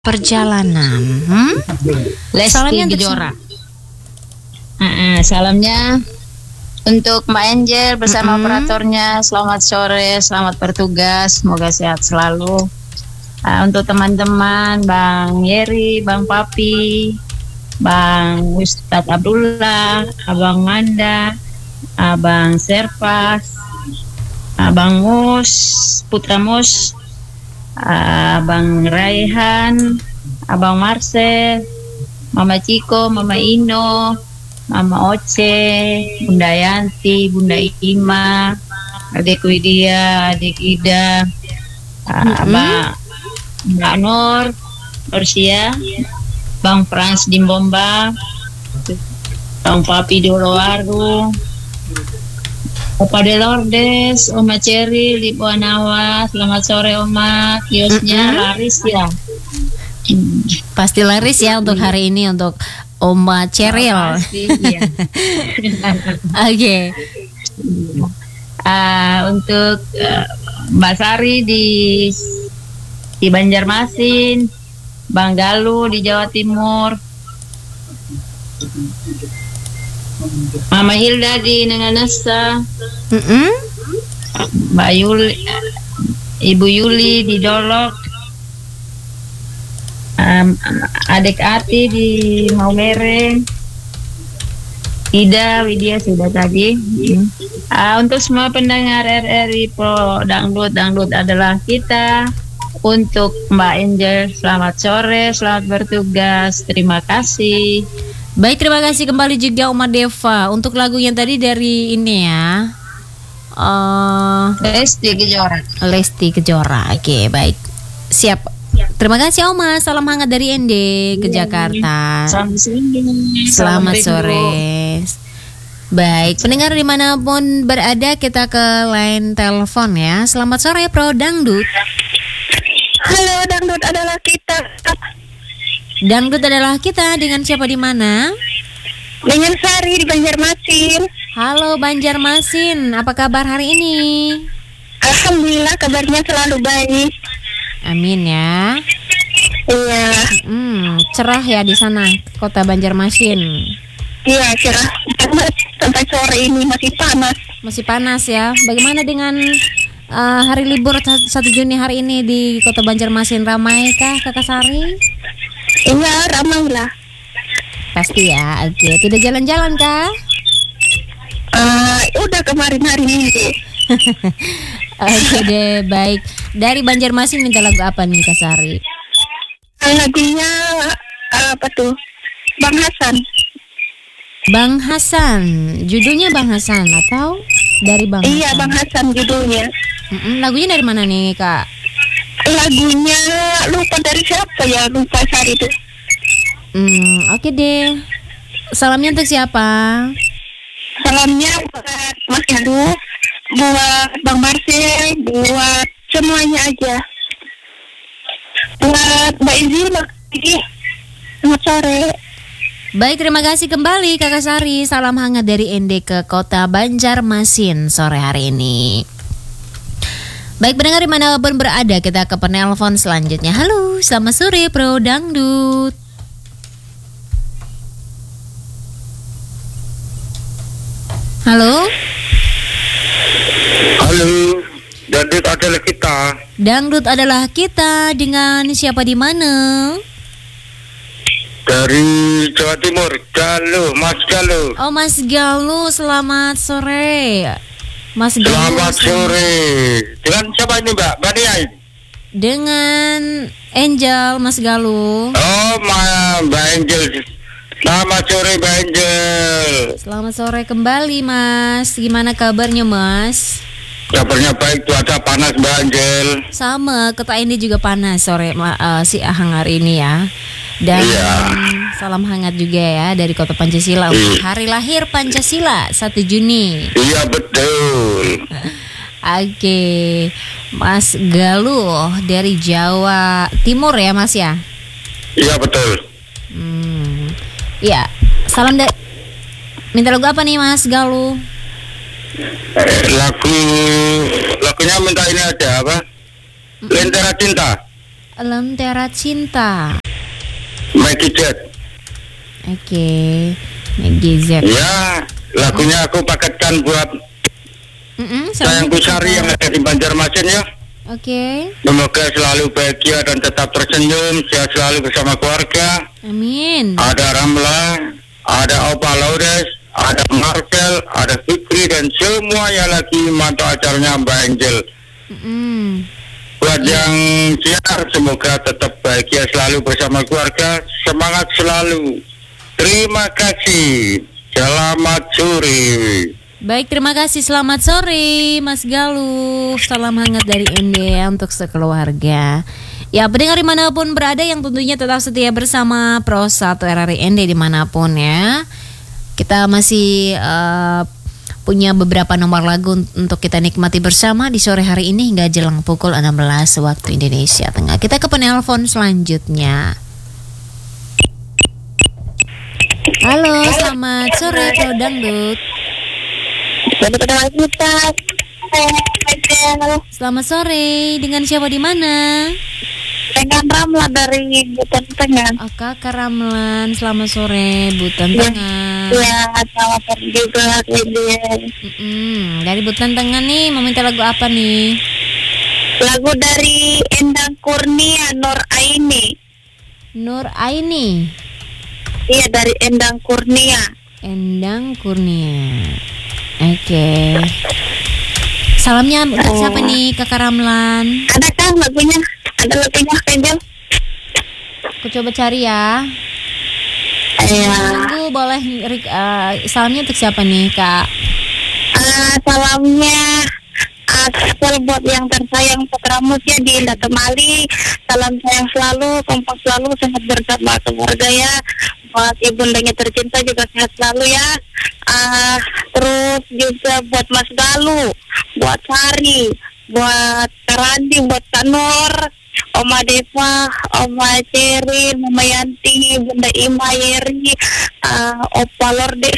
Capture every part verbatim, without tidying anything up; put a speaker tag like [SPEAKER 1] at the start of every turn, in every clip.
[SPEAKER 1] perjalanan. Hmm?
[SPEAKER 2] Lesti Kejora. Uh, salamnya untuk Mbak Angel bersama mm-hmm. operatornya. Selamat sore, selamat bertugas, semoga sehat selalu. Uh, untuk teman-teman Bang Yeri, Bang Papi, Bang Ustadz Abdullah, Abang Manda, Abang Serpas, Abang Mus, Putra Mus, Abang Raihan, Abang Marcel, Mama Ciko, Mama Ino, Mama Oce, Bunda Yanti, Bunda Ima, Adik Widya, Adik Ida, mm-hmm. Abang Mbak Nur, Norsia, Bang Frans Dimbomba, Bang Papi Dolowaru, Opa Delordes, Oma Cherry, Lipo Anawa, selamat sore Oma, kiosnya mm-hmm. laris ya. Hmm.
[SPEAKER 1] Pasti laris ya untuk hari ini untuk Oma Ceril. Oh, pasti, iya. Oke. Okay.
[SPEAKER 2] Uh, untuk uh, Mbak Sari di di Banjarmasin, Bang Galuh di Jawa Timur, Mama Hilda di Nenganesa,
[SPEAKER 1] mm-hmm.
[SPEAKER 2] Mbak Yuli, Ibu Yuli di Dolok, um, Adik Ati di Maumere, Ida Widya sudah tadi. Uh, untuk semua pendengar R R I Pro Dangdut, Dangdut adalah kita. Untuk Mbak Angel, selamat sore, selamat bertugas, terima kasih.
[SPEAKER 1] Baik, terima kasih kembali juga Oma Deva. Untuk lagu yang tadi dari ini ya, uh,
[SPEAKER 2] Lesti Kejora.
[SPEAKER 1] Lesti Kejora, oke okay, baik, siap. Terima kasih Oma, salam hangat dari N D ke ya, Jakarta.
[SPEAKER 2] Selamat sore.
[SPEAKER 1] Selamat sore. Baik, pendengar dimanapun berada, kita ke line telepon ya. Selamat sore Pro Dangdut.
[SPEAKER 3] Halo, Dangdut adalah kita.
[SPEAKER 1] Dangdut adalah kita, dengan siapa di mana?
[SPEAKER 3] Dengan Sari di Banjarmasin.
[SPEAKER 1] Halo Banjarmasin, apa kabar hari ini?
[SPEAKER 3] Alhamdulillah, kabarnya selalu baik.
[SPEAKER 1] Amin ya.
[SPEAKER 3] Iya.
[SPEAKER 1] Hmm, cerah ya di sana, kota Banjarmasin.
[SPEAKER 3] Iya, cerah. Sampai sore ini masih panas.
[SPEAKER 1] Masih panas ya. Bagaimana dengan uh, hari libur satu Juni hari ini di kota Banjarmasin, ramai kah Kakak Sari?
[SPEAKER 3] Iya, ramai lah.
[SPEAKER 1] Pasti ya. Oke, tidak jalan-jalan kah?
[SPEAKER 3] Uh, udah kemarin hari ini.
[SPEAKER 1] Oke deh, baik. Dari Banjarmasin minta lagu apa nih Kak Sari?
[SPEAKER 3] Lagunya uh, apa tuh? Bang Hasan.
[SPEAKER 1] Bang Hasan. Judulnya Bang Hasan atau dari Bang Hasan?
[SPEAKER 3] Iya, Bang Hasan judulnya.
[SPEAKER 1] Mm-mm, lagunya dari mana nih Kak?
[SPEAKER 3] Lagunya lupa dari siapa ya, lupa Sari itu.
[SPEAKER 1] Hmm, oke okay deh. Salamnya untuk siapa?
[SPEAKER 3] Salamnya buat Mas Galuh, buat Bang Marcel, buat semuanya aja. Buat Mbak Izzy, makasih. Selamat sore.
[SPEAKER 1] Baik, terima kasih kembali Kakak Sari. Salam hangat dari N D ke kota Banjarmasin sore hari ini. Baik, pendengar dimanapun berada, kita ke penelpon selanjutnya. Halo, selamat sore Pro Dangdut. Halo.
[SPEAKER 4] Halo, Dangdut adalah kita.
[SPEAKER 1] Dangdut adalah kita, dengan siapa di mana?
[SPEAKER 4] Dari Jawa Timur, Galuh, Mas Galuh.
[SPEAKER 1] Oh, Mas Galuh, selamat sore. Mas Galuh.
[SPEAKER 4] Selamat sore. Dengan siapa ini Mbak? Mbak Niai?
[SPEAKER 1] Dengan Angel, Mas Galuh.
[SPEAKER 4] Oh, Mbak Angel. Selamat sore Mbak Angel.
[SPEAKER 1] Selamat sore kembali Mas. Gimana kabarnya Mas?
[SPEAKER 4] Kabarnya baik, cuaca panas Mbak Angel.
[SPEAKER 1] Sama, kota ini juga panas sore uh, si Ahang hari ini ya. Dan iya. Salam hangat juga ya dari kota Pancasila untuk hari lahir Pancasila satu Juni.
[SPEAKER 4] Iya betul.
[SPEAKER 1] Oke, Mas Galuh dari Jawa Timur ya Mas ya?
[SPEAKER 4] Iya betul.
[SPEAKER 1] Hmm, ya, salam da- minta lagu apa nih Mas Galuh?
[SPEAKER 4] Eh, lagu lagunya minta ini aja apa? Lentera Cinta.
[SPEAKER 1] Lentera Cinta.
[SPEAKER 4] Maggie Z.
[SPEAKER 1] Oke, Maggie Z.
[SPEAKER 4] Ya, lagunya aku paketkan buat
[SPEAKER 1] Mm-mm,
[SPEAKER 4] sayangku Sari yang ada di Banjarmasin ya.
[SPEAKER 1] Oke.
[SPEAKER 4] Semoga selalu bahagia dan tetap tersenyum, sehat selalu bersama keluarga.
[SPEAKER 1] Amin.
[SPEAKER 4] Ada Ramla, ada Opa Laudes, ada Marcel, ada Fikri dan semua yang lagi mantau acaranya Mbak Angel.
[SPEAKER 1] Mm-mm.
[SPEAKER 4] Buat yang siar, semoga tetap bahagia selalu bersama keluarga. Semangat selalu. Terima kasih. Selamat sore.
[SPEAKER 1] Baik, terima kasih. Selamat sore, Mas Galuh. Salam hangat dari Ende untuk sekeluarga. Ya, pendengar dimanapun berada yang tentunya tetap setia bersama Pro satu R R I Ende dimanapun ya. Kita masih uh, punya beberapa nomor lagu untuk kita nikmati bersama di sore hari ini hingga jelang pukul enam belas waktu Indonesia Tengah. Kita ke penelpon selanjutnya. Halo, selamat sore Pro Dangdut. Selamat sore, dengan siapa di mana?
[SPEAKER 3] Dengan Ramla dari Buton Tengah.
[SPEAKER 1] Oh, Kakak Ramlan, selamat sore Buton Tengah.
[SPEAKER 3] Ya, selamat sore juga.
[SPEAKER 1] Mm-mm. Dari Buton Tengah nih, mau minta lagu apa nih?
[SPEAKER 3] Lagu dari Endang Kurnia, Nur Aini.
[SPEAKER 1] Nur Aini.
[SPEAKER 3] Iya, dari Endang Kurnia.
[SPEAKER 1] Endang Kurnia. Oke. Salamnya untuk
[SPEAKER 3] Oh.
[SPEAKER 1] siapa nih Kakak Ramlan?
[SPEAKER 3] Ada kan lagunya? Ada lagunya, Angel?
[SPEAKER 1] Aku coba cari ya.
[SPEAKER 3] Iya.
[SPEAKER 1] Lagu boleh Rik, uh, salamnya untuk siapa nih Kak?
[SPEAKER 3] Ah, salamnya Asal buat yang tersayang putramu ya di Datemali. Salam sayang selalu, kompak selalu, sehat bersama keluarga ya. Buat ibundanya tercinta juga sehat selalu ya. Ah, terus juga buat Mas Galuh, buat Sari, buat Karandi, buat Kanur, Oma Deva, Oma Cerin, Mama Yanti, Bunda Ima Yeri, uh, Opa Lorde,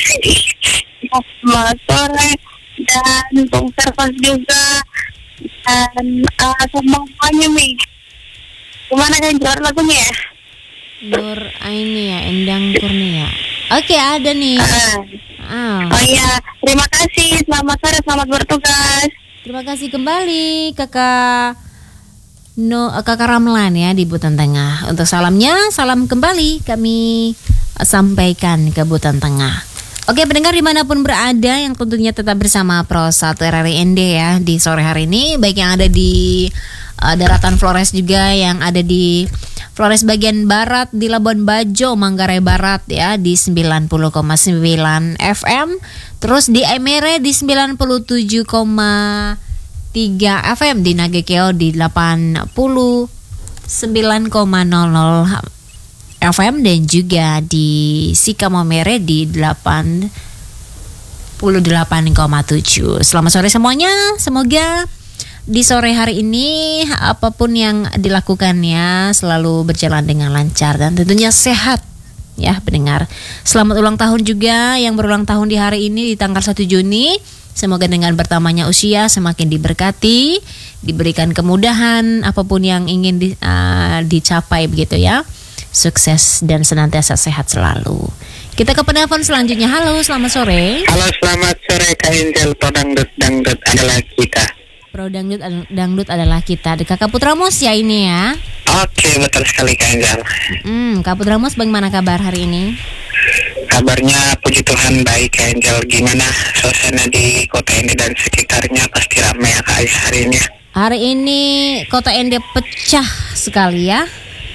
[SPEAKER 3] Mas Sore, dan Bung Servas juga, dan uh, semuanya Mi. Kemana kan juara lagunya ya?
[SPEAKER 1] Nur Aini ya, Endang Kurnia. Oke, ada nih.
[SPEAKER 3] Uh,
[SPEAKER 1] Ah.
[SPEAKER 3] oh iya, terima kasih. Selamat sore, selamat bertugas.
[SPEAKER 1] Terima kasih kembali Kakak No, Kakak Ramlan ya di Buton Tengah. Untuk salamnya, salam kembali kami sampaikan ke Buton Tengah. Oke, pendengar dimanapun berada yang tentunya tetap bersama Pro satu R R I Ende ya di sore hari ini, baik yang ada di uh, daratan Flores juga, yang ada di Flores bagian barat, di Labuan Bajo, Manggarai Barat ya di sembilan puluh koma sembilan F M, terus di Emere di sembilan puluh tujuh koma tiga F M, di Nagekeo di delapan puluh sembilan koma nol nol F M, dan juga di Sikamomere di delapan puluh delapan koma tujuh. Selamat sore semuanya. Semoga di sore hari ini apapun yang dilakukannya selalu berjalan dengan lancar dan tentunya sehat ya pendengar. Selamat ulang tahun juga yang berulang tahun di hari ini di tanggal satu Juni. Semoga dengan bertambahnya usia semakin diberkati, diberikan kemudahan apapun yang ingin di, uh, dicapai begitu ya. Sukses dan senantiasa sehat selalu. Kita ke penelpon selanjutnya. Halo, selamat sore.
[SPEAKER 4] Halo, selamat sore Kak Angel. Dangdut Dangdut adalah kita.
[SPEAKER 1] Pro Dangdut Dangdut adalah kita. Di Kakak Putra Mos ya ini ya.
[SPEAKER 4] Oke, betul sekali Kak Angel.
[SPEAKER 1] Hmm, Kak Putra Mos, bagaimana kabar hari ini?
[SPEAKER 4] Kabarnya puji Tuhan baik Kak Angel. Gimana suasana di kota ini dan sekitarnya? Pasti ramai ya Kak hari ini.
[SPEAKER 1] Hari ini kota Ende pecah sekali ya.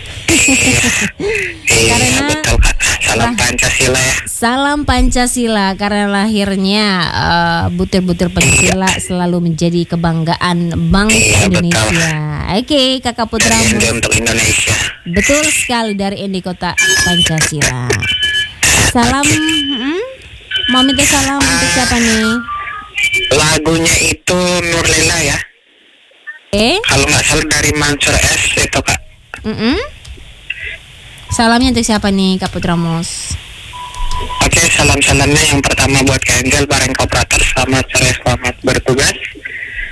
[SPEAKER 4] Iya,
[SPEAKER 1] Karena
[SPEAKER 4] betul Kak. Salam
[SPEAKER 1] lah,
[SPEAKER 4] Pancasila ya.
[SPEAKER 1] Salam Pancasila, karena lahirnya uh, butir-butir Pancasila selalu menjadi kebanggaan bangsa
[SPEAKER 4] Iya,
[SPEAKER 1] Indonesia. Oke, Kakak Putra
[SPEAKER 4] Dari Ende
[SPEAKER 1] Mos.
[SPEAKER 4] untuk Indonesia.
[SPEAKER 1] Betul sekali, dari Ende Kota Pancasila. Salam, hmm? mau minta salam untuk siapa nih?
[SPEAKER 4] Lagunya itu Nurlela ya.
[SPEAKER 1] Eh,
[SPEAKER 4] Kalau nggak salah dari Mansur S itu Kak.
[SPEAKER 1] mm-mm. Salamnya untuk siapa nih Kak Putra Mos?
[SPEAKER 4] Oke, salam-salamnya yang pertama buat Kak Angel, bareng kooperator, selamat sore, selamat bertugas. Terus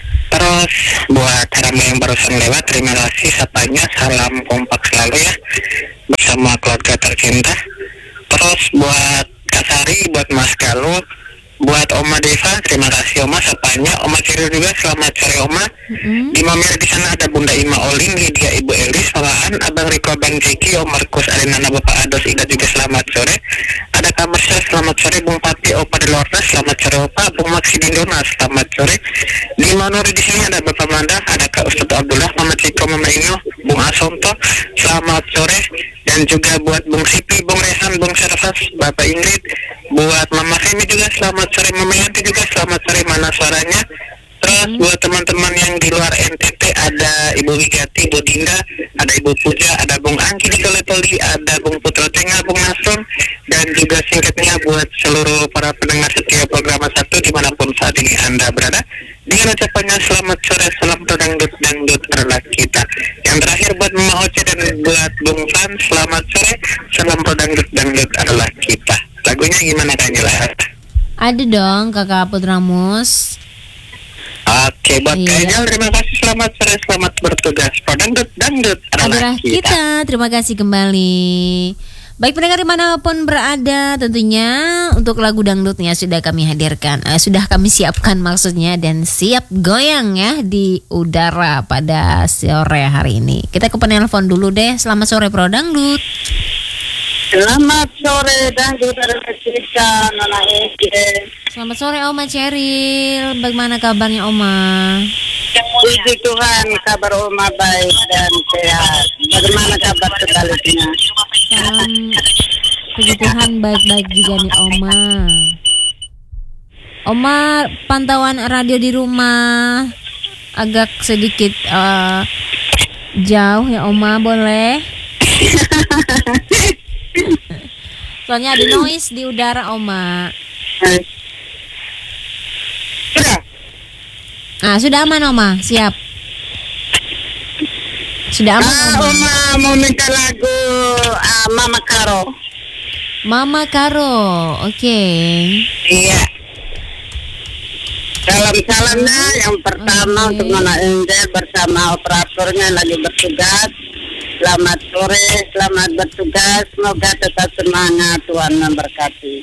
[SPEAKER 3] Terus buat Rame yang barusan lewat, terima kasih sapanya, salam kompak selalu ya bersama keluarga tercinta. Terus buat Kak Sari, buat Mas Galuh, buat Oma Deva, terima kasih Oma sapanya. Oma Ciri juga selamat sore Oma.
[SPEAKER 1] Mm-hmm.
[SPEAKER 3] Di Mamir di sana ada Bunda Ima Olin, Lydia Ibu Elis, Solaan, Abang Riko, Abang Jeki, Om Markus, Arinana, Bapak Ados, Ida juga selamat sore. Ada Kak Marsha, selamat sore. Bung Pati, Opa Delorna, selamat sore Opa. Bung Maksi Dindona, selamat sore. Di Manuri di sini ada Bapak Manda, ada Kak Ustadz Abdullah, Mama Ciko, Mama Inyo, Bung Asonto, selamat sore. Dan juga buat Bung Sipi, Bung Rehan, Bung Servas, Bapak Ingrid, buat Mama Femi juga selamat sore. Mama Yanti juga selamat sore. Mana suaranya? Terus
[SPEAKER 1] Hmm.
[SPEAKER 3] buat teman-teman yang di luar N T T ada Ibu Wigati, Ibu Dinda, ada Ibu Puja, ada Bung Angki di Toletoli, ada Bung Putra Tengah, Bung Nasron, dan juga singkatnya buat seluruh para pendengar setiap program satu dimanapun saat ini Anda berada. Dengan ucapannya selamat sore, salam dangdut dangdut adalah kita. Yang terakhir buat Mama Oce dan buat Bung Fan, selamat sore, salam dangdut dangdut adalah kita. Lagunya gimana Kak Nila?
[SPEAKER 1] Ada dong Kakak Putramus.
[SPEAKER 3] Oke, buat
[SPEAKER 1] Iya.
[SPEAKER 3] Kak Ejal, terima kasih, selamat sore, selamat bertugas. Dangdut dangdut adalah
[SPEAKER 1] Adalah
[SPEAKER 3] kita.
[SPEAKER 1] kita. Terima kasih kembali. Baik pendengar dimanapun berada, tentunya untuk lagu dangdutnya sudah kami hadirkan, eh, sudah kami siapkan maksudnya, dan siap goyang ya di udara pada sore hari ini. Kita ke penelpon dulu deh. Selamat sore Pro Dangdut.
[SPEAKER 3] Selamat sore dangdut adalah kita, Nona Ege.
[SPEAKER 1] Selamat sore Oma Ceril. Bagaimana kabarnya Oma?
[SPEAKER 3] Puji Tuhan, kabar Oma baik dan sehat. Bagaimana kabar sebaliknya?
[SPEAKER 1] Salam puji Tuhan baik-baik juga nih Oma. Oma pantauan radio di rumah agak sedikit uh, jauh ya Oma, boleh? Soalnya ada noise di udara Oma.
[SPEAKER 3] Sudah.
[SPEAKER 1] Ah sudah aman Oma, siap. Sudah aman
[SPEAKER 3] Ah,
[SPEAKER 1] Oma.
[SPEAKER 3] Oma mau minta lagu ah, Mama Karo.
[SPEAKER 1] Mama Karo, oke.
[SPEAKER 3] Iya. Salam-salamnya yang pertama
[SPEAKER 1] Oke.
[SPEAKER 3] untuk Nona Angel bersama operatornya lagi bertugas. Selamat sore, selamat bertugas. Semoga tetap semangat, Tuhan memberkati.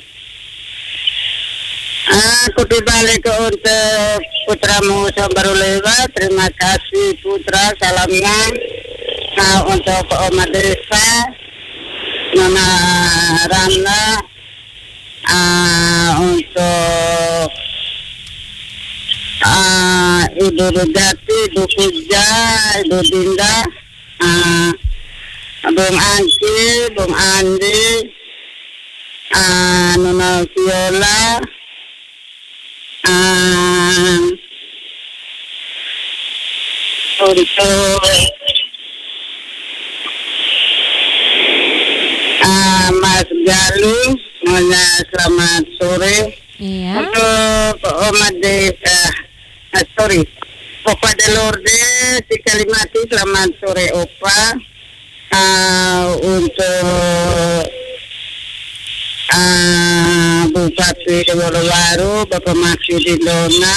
[SPEAKER 3] Aku kembali ke untuk putramu yang baru lewat. Terima kasih Putra, salamnya. Nah, untuk Oma Desa, Nona Rana, uh, untuk uh, Ibu Rugati, Ibu Puja, Ibu Dinda, uh, Bung Angki, Bung Andi, uh, Nona Viola, uh, untuk uh, Mas Galuh, semuanya selamat sore.
[SPEAKER 1] Iya.
[SPEAKER 3] Untuk Oma Desa, uh, sorry, Opa Delorde, si Kalimati, selamat sore Opa. Uh, untuk uh, Bupati Wolowaru, Bapak Maksi Dindona,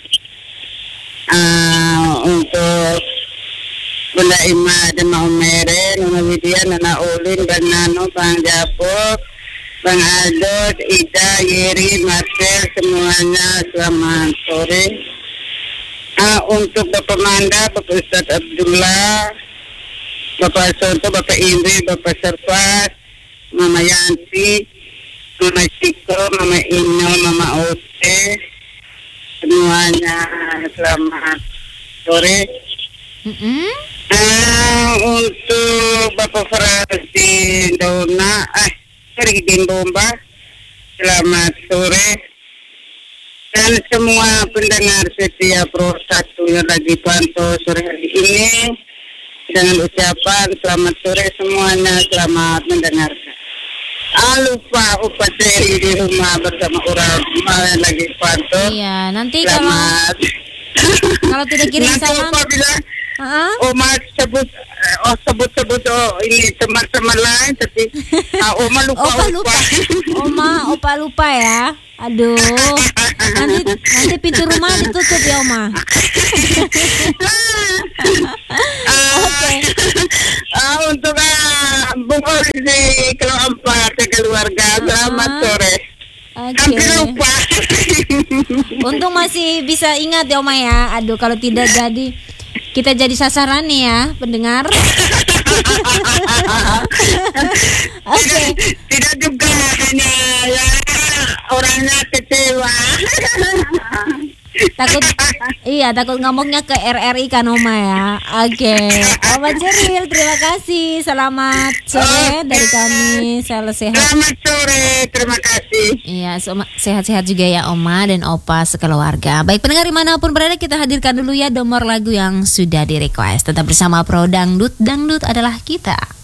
[SPEAKER 3] uh, untuk Bunda Ima dan Mau Mere, Nona Widya, Nona Ulin, Bang Nano, Bang Japok, Bang Aldot, Ida, Yeri, Marcel, semuanya selamat sore. Uh, untuk Bapak Manda, Bapak Ustadz Abdullah, Bapak Sonto, Bapak Indri, Bapak Servas, Mama Yanti, Mama Ciko, Mama Ino, Mama Oce, semuanya selamat sore.
[SPEAKER 1] Mm-mm.
[SPEAKER 3] Uh, untuk Bapak Frasi Dona, eh, sorry, Bomba, selamat sore. Dan semua pendengar setia Pro satu yang lagi pantau sore hari ini, dengan ucapan selamat sore semuanya, selamat mendengarkan. Ah, lupa upateri di rumah bersama orang yang lagi pantau.
[SPEAKER 1] Iya, nanti kalau
[SPEAKER 3] Selamat.
[SPEAKER 1] kalau tidak kirim
[SPEAKER 3] Nanti
[SPEAKER 1] salam,
[SPEAKER 3] Opa bilang,
[SPEAKER 1] ah,
[SPEAKER 3] Oma sebut, oh sebut-sebut oh ini teman-teman lain, tapi ah, Oma lupa
[SPEAKER 1] Opa lupa, Oma, Opa lupa ya. Aduh, nanti nanti pintu rumah ditutup ya Oma. Oke.
[SPEAKER 3] Ah, untuk ah, bungkus di kelompok keluarga. Selamat
[SPEAKER 1] Ah.
[SPEAKER 3] sore.
[SPEAKER 1] Oke.
[SPEAKER 3] Hampir lupa.
[SPEAKER 1] Untung masih bisa ingat ya Oma ya. Aduh, kalau tidak jadi kita jadi sasaran nih ya pendengar. Oke.
[SPEAKER 3] Tidak, tidak juga hanya ya orangnya kecewa.
[SPEAKER 1] Takut iya takut ngomongnya ke R R I kan Oma ya. Oke. Oma Ceril terima kasih. Selamat sore dari kami. Selalu sehat.
[SPEAKER 3] Selamat sore, terima kasih.
[SPEAKER 1] Iya, so- sehat-sehat juga ya Oma dan Opa sekeluarga. Baik pendengar dimanapun berada, kita hadirkan dulu ya nomor lagu yang sudah di request. Tetap bersama Pro Dangdut, Dangdut adalah kita.